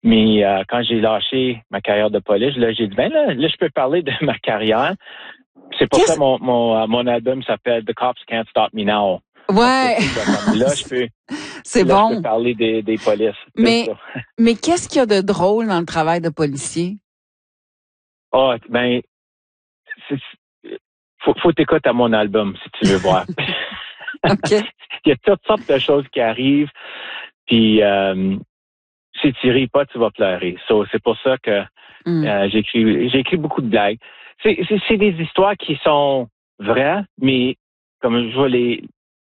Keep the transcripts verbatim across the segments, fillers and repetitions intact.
Mais euh, quand j'ai lâché ma carrière de police, là, j'ai dit, ben là, là je peux parler de ma carrière. C'est pour Qu'est-ce... ça mon mon, euh, mon album s'appelle The Cops Can't Stop Me Now. Ouais. Comme là, je peux, C'est là, bon. je peux parler des, des polices. Mais, mais qu'est-ce qu'il y a de drôle dans le travail de policier? Oh, ben, c'est, faut, faut t'écouter à mon album si tu veux voir. OK. Il y a toutes sortes de choses qui arrivent, puis euh, si tu ris pas, tu vas pleurer. So, c'est pour ça que mm. euh, j'écris, j'écris beaucoup de blagues. C'est, c'est, c'est des histoires qui sont vraies, mais comme je vais les,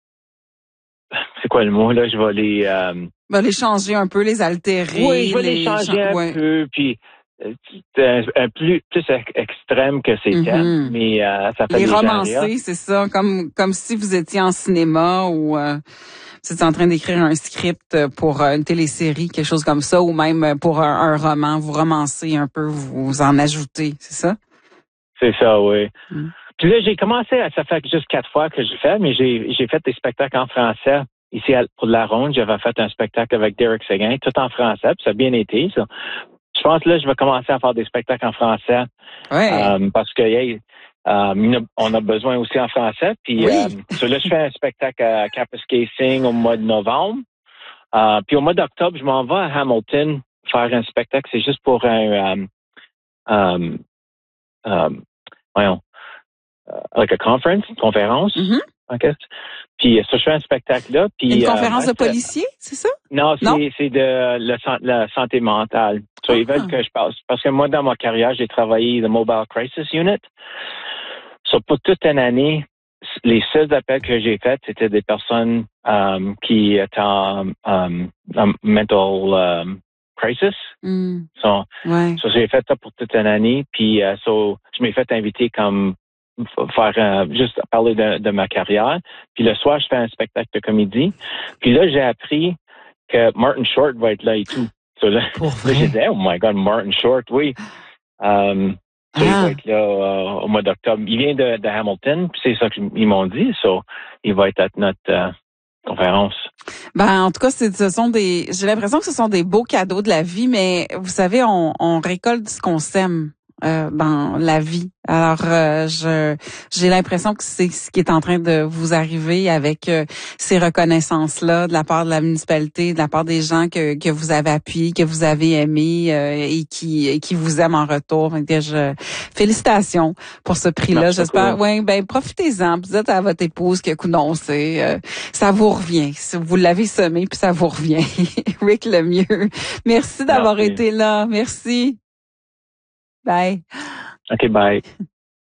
c'est quoi le mot là, je vais les, euh, va les changer un peu, les altérer. Oui, je vais les, les changer cha- un ouais. peu, puis c'est un plus plus extrême que c'était, mm-hmm. mais euh, ça fait les les romancer, c'est ça, comme comme si vous étiez en cinéma ou euh, vous étiez en train d'écrire un script pour une télésérie, quelque chose comme ça, ou même pour un, un roman, vous romancez un peu, vous, vous en ajoutez, c'est ça? C'est ça, oui. Mm. Puis là, j'ai commencé, ça fait juste quatre fois que je fais, mais j'ai j'ai fait des spectacles en français. Ici, pour la Ronde, j'avais fait un spectacle avec Derek Séguin, tout en français, puis ça a bien été, ça. Je pense que là, je vais commencer à faire des spectacles en français. Ouais. Euh, parce que, hey, euh, on a besoin aussi en français. Puis, oui. euh, so là, je fais un spectacle à Kapuskasing au mois de novembre. Euh, puis au mois d'octobre, je m'en vais à Hamilton faire un spectacle. C'est juste pour un, um, um, um, voyons, uh, like a conference, une conférence. Mm-hmm. Okay. Puis ça, je fais un spectacle là. Puis, une conférence euh, de policiers, c'est ça? Non, c'est, non? c'est de la, la santé mentale. So, ils veulent que je passe. Parce que moi, dans ma carrière, j'ai travaillé le Mobile Crisis Unit. So, pour toute une année, les seuls appels que j'ai faits, c'était des personnes um, qui étaient en um, um, mental um, crisis. Mm. So, ouais. so, j'ai fait ça pour toute une année. Puis, uh, so, je m'ai fait inviter comme faire euh, juste parler de, de ma carrière. Puis le soir, je fais un spectacle de comédie. Puis là, j'ai appris que Martin Short va être là et tout. So là, Pour vrai? là, j'ai dit, oh my God, Martin Short, oui. Um, so ah. Il va être là euh, au mois d'octobre. Il vient de, de Hamilton, puis c'est ça qu'ils m'ont dit. So, il va être à notre euh, conférence. Ben, en tout cas, c'est, ce sont des. J'ai l'impression que ce sont des beaux cadeaux de la vie, mais vous savez, on, on récolte ce qu'on sème. Euh, dans la vie. Alors, euh, je j'ai l'impression que c'est ce qui est en train de vous arriver avec euh, ces reconnaissances-là de la part de la municipalité, de la part des gens que que vous avez appuyés, que vous avez aimés euh, et qui et qui vous aiment en retour. Donc, je félicitations pour ce prix-là. Merci J'espère. Beaucoup. Ouais, ben profitez-en. Vous dites à votre épouse que non, c'est euh, ça vous revient. Vous l'avez semé puis ça vous revient. Rick Lemieux, merci d'avoir Merci. été là. Merci. Bye. OK, bye.